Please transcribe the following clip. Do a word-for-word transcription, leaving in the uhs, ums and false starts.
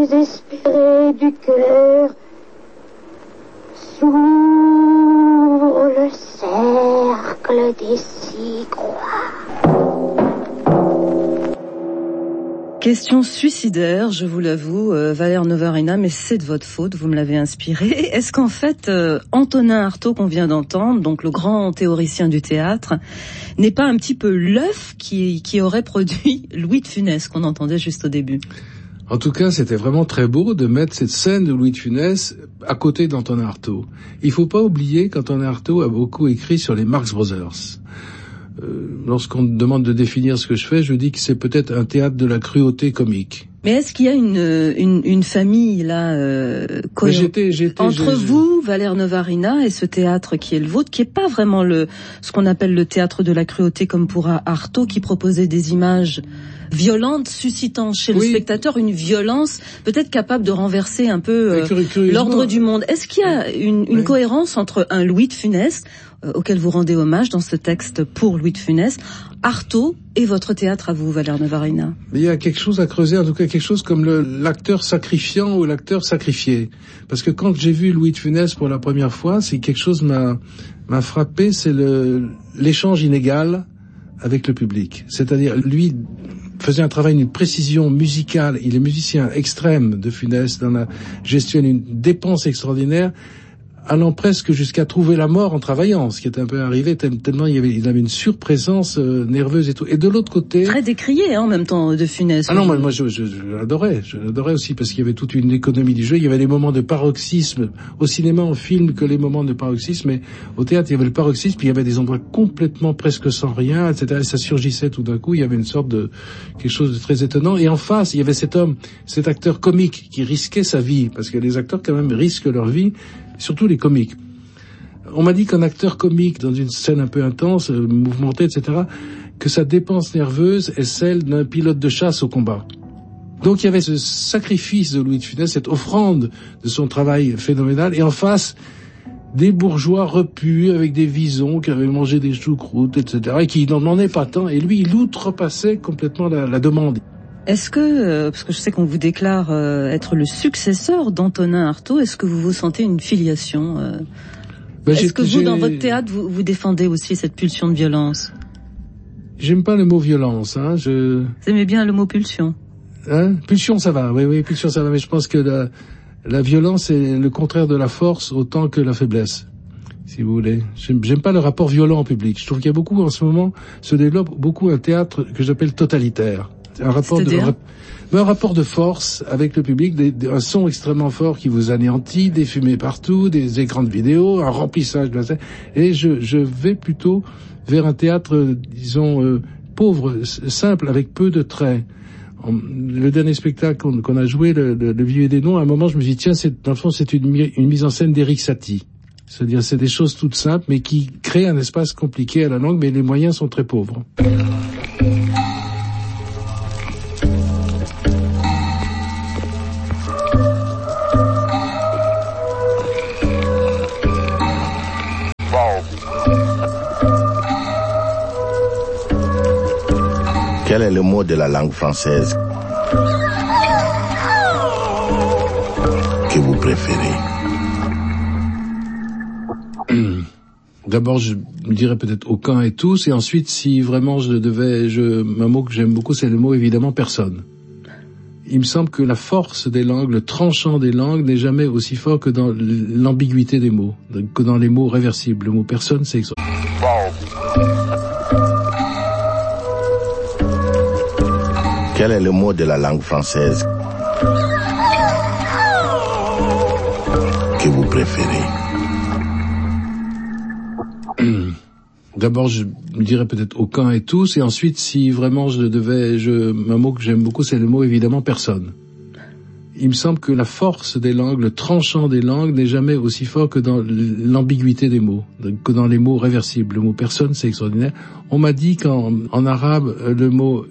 désespéré du cœur s'ouvre le cercle des six croix. Question suicidaire, je vous l'avoue, euh, Valère Novarina, mais c'est de votre faute, vous me l'avez inspiré. Est-ce qu'en fait, euh, Antonin Artaud, qu'on vient d'entendre, donc le grand théoricien du théâtre, n'est pas un petit peu l'œuf qui, qui aurait produit Louis de Funès, qu'on entendait juste au début? En tout cas, c'était vraiment très beau de mettre cette scène de Louis de Funès à côté d'Antonin Artaud. Il faut pas oublier qu'Antonin Artaud a beaucoup écrit sur les Marx Brothers. Euh, lorsqu'on me demande de définir ce que je fais, je dis que c'est peut-être un théâtre de la cruauté comique. Mais est-ce qu'il y a une une, une famille là euh, cohérente j'étais, j'étais, entre j'ai, vous, Valère Novarina, et ce théâtre qui est le vôtre, qui est pas vraiment le ce qu'on appelle le théâtre de la cruauté comme pour Artaud, qui proposait des images violentes, suscitant chez le oui. spectateur une violence peut-être capable de renverser un peu euh, l'ordre du monde. Est-ce qu'il y a une, une oui. cohérence entre un Louis de Funès, euh, auquel vous rendez hommage dans ce texte pour Louis de Funès, Artaud et votre théâtre à vous, Valère Novarina? Il y a quelque chose à creuser, en tout cas quelque chose comme le, l'acteur sacrifiant ou l'acteur sacrifié. Parce que quand j'ai vu Louis de Funès pour la première fois, c'est quelque chose m'a m'a frappé, c'est le l'échange inégal avec le public. C'est-à-dire, lui faisait un travail d'une précision musicale. Il est musicien extrême de Funès, dans la gestion d'une dépense extraordinaire, allant presque jusqu'à trouver la mort en travaillant, ce qui était un peu arrivé tellement il, y avait, il avait une surprésence euh, nerveuse et tout. Et de l'autre côté... Très décrié, hein, en même temps, de Funès. Ah non, moi, moi je, je, je l'adorais. Je l'adorais aussi parce qu'il y avait toute une économie du jeu. Il y avait des moments de paroxysme, au cinéma, en film, que les moments de paroxysme, mais au théâtre, il y avait le paroxysme, puis il y avait des endroits complètement presque sans rien, et cetera. Et ça surgissait tout d'un coup. Il y avait une sorte de... quelque chose de très étonnant. Et en face, il y avait cet homme, cet acteur comique qui risquait sa vie, parce que les acteurs, quand même, risquent leur vie, surtout les comiques. On m'a dit qu'un acteur comique, dans une scène un peu intense, euh, mouvementée, et cetera, que sa dépense nerveuse est celle d'un pilote de chasse au combat. Donc il y avait ce sacrifice de Louis de Funès, cette offrande de son travail phénoménal, et en face, des bourgeois repus avec des visons qui avaient mangé des choucroutes, et cetera, et qui n'en demandaient pas tant, et lui, il outrepassait complètement la, la demande. Est-ce que, euh, parce que je sais qu'on vous déclare euh, être le successeur d'Antonin Artaud, est-ce que vous vous sentez une filiation euh, ben, Est-ce que vous, dans votre théâtre, vous, vous défendez aussi cette pulsion de violence? J'aime pas le mot violence, hein. Je... Vous aimez bien le mot pulsion? Hein? Pulsion, ça va. Oui, oui, pulsion, ça va. Mais je pense que la, la violence est le contraire de la force autant que la faiblesse, si vous voulez. J'aime, j'aime pas le rapport violent en public. Je trouve qu'il y a beaucoup, en ce moment, se développe beaucoup un théâtre que j'appelle totalitaire. Un rapport de, un, un rapport de force avec le public, des, des, un son extrêmement fort qui vous anéantit, des fumées partout, des écrans de vidéo, un remplissage de la scène. Et je, je vais plutôt vers un théâtre, disons, euh, pauvre, simple, avec peu de traits. Le dernier spectacle qu'on, qu'on a joué, le, le, le Vieux et des Noms, à un moment, je me dis, tiens, c'est, dans le fond, c'est une, une mise en scène d'Éric Satie. C'est-à-dire, c'est des choses toutes simples, mais qui créent un espace compliqué à la langue, mais les moyens sont très pauvres. Quel est le mot de la langue française que vous préférez? D'abord, je dirais peut-être aucun et tous, et ensuite, si vraiment je devais, je, un mot que j'aime beaucoup, c'est le mot évidemment personne. Il me semble que la force des langues, le tranchant des langues n'est jamais aussi fort que dans l'ambiguïté des mots, que dans les mots réversibles. Le mot personne, c'est extraordinaire. Quel est le mot de la langue française que vous préférez? D'abord, je dirais peut-être aucun et tous, et ensuite, si vraiment je devais, je, un mot que j'aime beaucoup, c'est le mot évidemment personne. Il me semble que la force des langues, le tranchant des langues n'est jamais aussi fort que dans l'ambiguïté des mots, que dans les mots réversibles. Le mot personne, c'est extraordinaire. On m'a dit qu'en en arabe, le mot